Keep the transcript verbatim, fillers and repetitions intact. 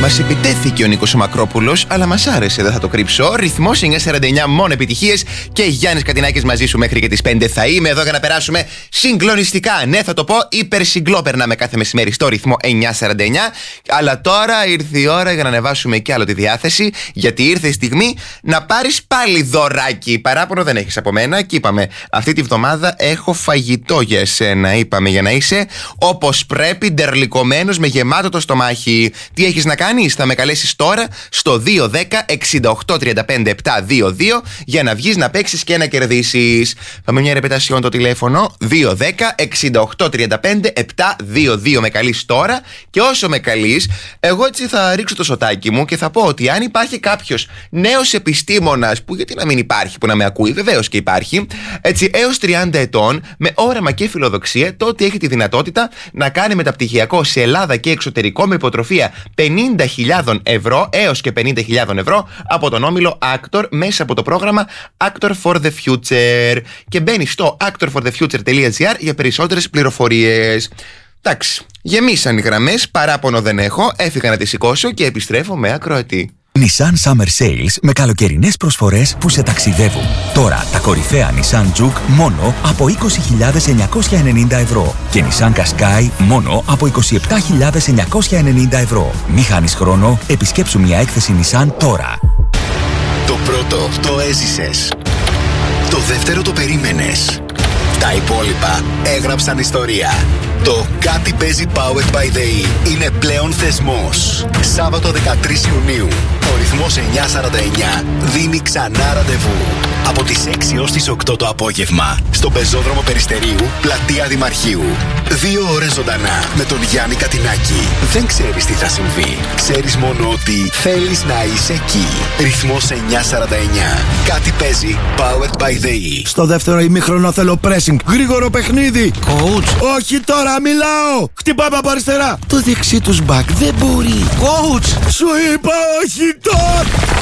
Μας επιτέθηκε ο Νίκος ο Μακρόπουλος, αλλά μας άρεσε, δεν θα το κρύψω. Ρυθμός εννιά σαράντα εννιά, μόνο επιτυχίες. Και Γιάννης Κατινάκης μαζί σου μέχρι και τις πέντε θα είμαι εδώ για να περάσουμε συγκλονιστικά. Ναι, θα το πω, υπερσυγκλό περνάμε κάθε μεσημέρι στο ρυθμό εννιά σαράντα εννιά. Αλλά τώρα ήρθε η ώρα για να ανεβάσουμε κι άλλο τη διάθεση, γιατί ήρθε η στιγμή να πάρεις πάλι δωράκι. Παράπονο δεν έχεις από μένα και είπαμε, αυτή τη βδομάδα έχω φαγητό για εσένα. Είπαμε για να είσαι όπως πρέπει, ντερλικωμένος με γεμάτο το στομάχι. Τι έχεις να κάνεις? Θα με καλέσεις τώρα στο δύο ένα μηδέν εξήντα οκτώ τριάντα πέντε επτακόσια είκοσι δύο για να βγεις να παίξεις και να κερδίσεις. Πάμε μια ρεπετασιόν το τηλέφωνο δύο ένα μηδέν εξήντα οκτώ τριάντα πέντε επτακόσια είκοσι δύο. Με καλείς τώρα και όσο με καλείς, εγώ έτσι θα ρίξω το σωτάκι μου και θα πω ότι αν υπάρχει κάποιος νέος επιστήμονας, που γιατί να μην υπάρχει που να με ακούει, βεβαίως και υπάρχει, έτσι έως τριάντα ετών, με όραμα και φιλοδοξία, τότε έχει τη δυνατότητα να κάνει μεταπτυχιακό σε Ελλάδα και εξωτερικό με υποτροφία πενήντα χιλιάδες ευρώ έως και πενήντα χιλιάδες ευρώ από τον όμιλο Actor μέσα από το πρόγραμμα Actor for the Future. Και μπαίνει στο actor for the future τελεία gr για περισσότερες πληροφορίες. Εντάξει, γεμίσαν οι γραμμές, παράπονο δεν έχω, έφυγα να τη σηκώσω και επιστρέφω με ακροατή. Nissan Summer Sales με καλοκαιρινές προσφορές που σε ταξιδεύουν. Τώρα τα κορυφαία Nissan Juke μόνο από είκοσι χιλιάδες εννιακόσια ενενήντα ευρώ και Nissan Qashqai μόνο από είκοσι επτά χιλιάδες εννιακόσια ενενήντα ευρώ. Μη χάνεις χρόνο, επισκέψου μια έκθεση Nissan τώρα. Το πρώτο το έζησες. Το δεύτερο το περίμενες. Τα υπόλοιπα έγραψαν ιστορία. Το Κάτι παίζει Powered by the E είναι πλέον θεσμός. Σάββατο δεκατρείς Ιουνίου, ο ρυθμός εννιά σαράντα εννιά δίνει ξανά ραντεβού. Από τις έξι ως τις οκτώ το απόγευμα, στον πεζόδρομο Περιστερίου, πλατεία Δημαρχείου. Δύο ώρες ζωντανά με τον Γιάννη Κατινάκη. Δεν ξέρεις τι θα συμβεί. Ξέρεις μόνο ότι θέλεις να είσαι εκεί. Ρυθμός εννιά σαράντα εννιά. Κάτι παίζει Powered by the E. Στο δεύτερο ημίχρονο θέλω pressing. Γρήγορο παιχνίδι. Coach. Όχι τώρα, μιλάω. Χτυπάμε από αριστερά. Το δεξί τους μπακ δεν μπορεί. Coach. Σου είπα όχι τώρα.